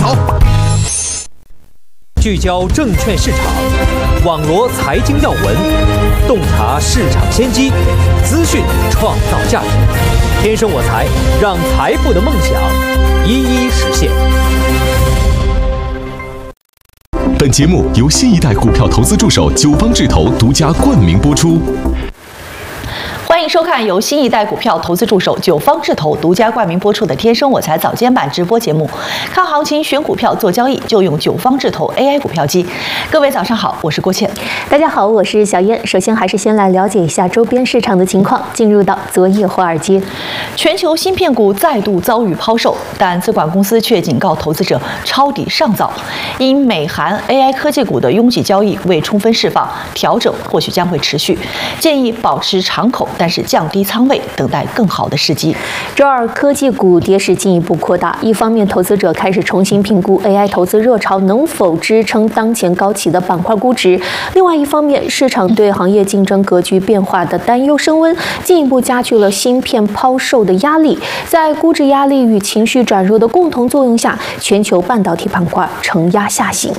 聚焦证券市场，网罗财经要闻，洞察市场先机，资讯创造价值。天生我材，让财富的梦想一一实现。 本节目由新一代股票投资助手九方智投独家冠名播出。 欢迎收看由新一代股票投资助手九方智投独家冠名播出的《天生我材》早间版直播节目。看行情、选股票、做交易，就用九方智投 AI 股票机。各位早上好，我是郭倩。 大家好，我是小燕。首先还是先来了解一下周边市场的情况。进入到昨夜华尔街， 全球芯片股再度遭遇抛售，但资管公司却警告投资者抄底尚早，因美韩 AI 科技股的拥挤交易未充分释放，调整或许将会持续，建议保持敞口，但是降低仓位，等待更好的时机。 周二科技股跌势进一步扩大，一方面投资者开始重新评估 AI 投资热潮能否支撑当前高企的板块估值，另外一方面市场对行业竞争格局变化的担忧升温，进一步加剧了芯片抛售的压力。在估值压力与情绪转弱的共同作用下，全球半导体板块承压下行。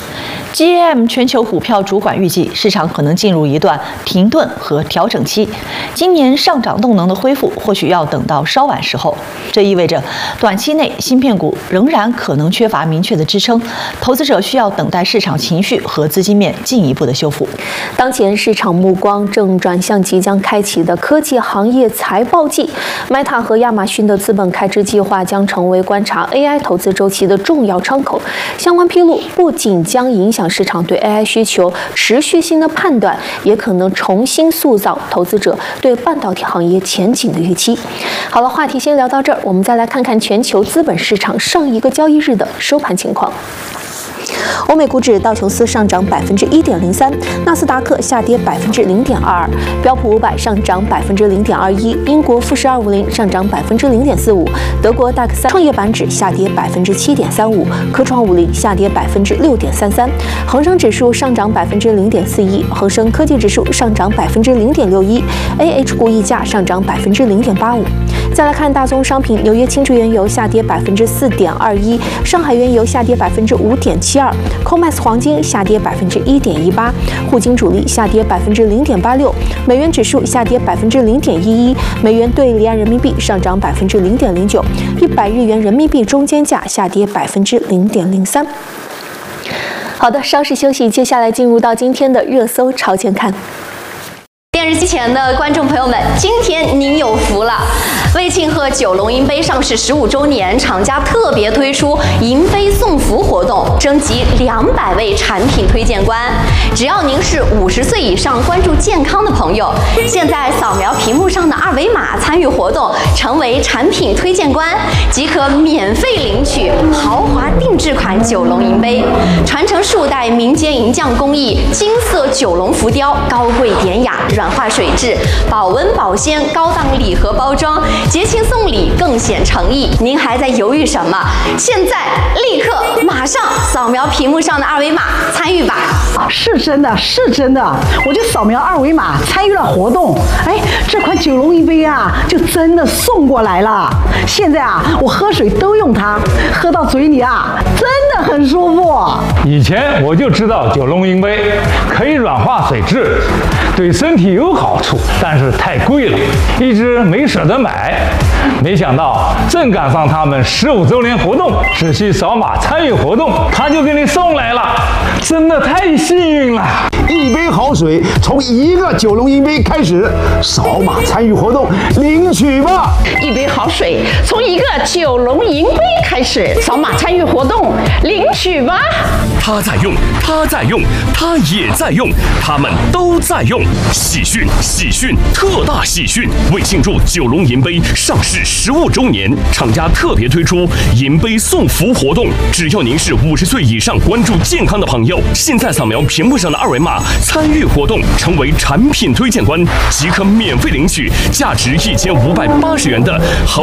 GM 全球股票主管预计，市场可能进入一段停顿和调整期，今年上涨动能的恢复或许要等到稍晚时候。这意味着短期内芯片股仍然可能缺乏明确的支撑，投资者需要等待市场情绪和资金面进一步的修复。 当前市场目光正转向即将开启的科技行业财报季 ，Meta 和亚马逊的资本开支计划将成为观察 AI 投资周期的重要窗口。相关披露不仅将影响市场对 AI 需求持续性的判断，也可能重新塑造投资者对半导体行业前景的预期。好了，话题先聊到这儿，我们再来看看全球资本市场上一个交易日的收盘情况。欧美股指道琼斯上涨1.03%，纳斯达克下跌0.22%，标普500上涨0.21%，英国富时250上涨0.45%，德国DAX创业板指下跌7.35%，科创50下跌6.33%，恒生指数上涨0.41%，恒生科技指数上涨0.61%，AH 股溢价上涨0.85%。再来看大宗商品，纽约轻质原油下跌4.21%，上海原油下跌5.72%，COMEX 黄金下跌1.18%，沪金主力下跌0.86%，美元指数下跌0.11%，美元对离岸人民币上涨0.09%，100日元人民币中间价下跌0.03%。好的，稍事休息，接下来进入到今天的热搜朝前看。 电视机前的观众朋友们，今天您有福了！为庆贺九龙银杯上市15周年，厂家特别推出银杯送福活动，征集200位产品推荐官。只要您是50岁以上关注健康的朋友，现在扫描屏幕上的二维码参与活动，成为产品推荐官，即可免费领取豪华定制款九龙银杯，传承数代民间银匠工艺，金色九龙浮雕，高贵典雅，软化水质，保温保鲜，高档礼盒包装，节庆送礼更显诚意。您还在犹豫什么？现在立刻马上扫描屏幕上的二维码参与吧！ 是真的，是真的，我就扫描二维码参与了活动。哎，这款九龙银杯啊，就真的送过来了。现在啊，我喝水都用它，喝到嘴里啊，真的很舒服。 以前我就知道九龙银杯可以软化水质，对身体有好处，但是太贵了，一直没舍得买。没想到正赶上他们15周年活动，只需扫码参与活动，他就给你送来了，真的太幸运了！ 一杯好水从一个九龙银杯开始，扫码参与活动，领取吧！ 一杯好水从一个九龙银杯开始，扫码参与活动，领取吧！ 他在用，他在用，他也在用，他们都在用。喜讯，喜讯，特大喜讯！为庆祝九龙银杯上市15周年，厂家特别推出银杯送福活动。只要您是50岁以上关注健康的朋友，现在扫描屏幕上的二维码参与活动，成为产品推荐官，即可免费领取价值1580元的豪